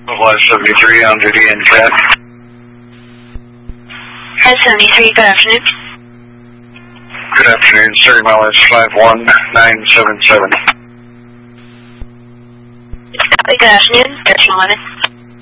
Flight 73 on duty in cat. Flight 73, good afternoon. Good afternoon, sir. Mileage 51977. Good afternoon, 1311.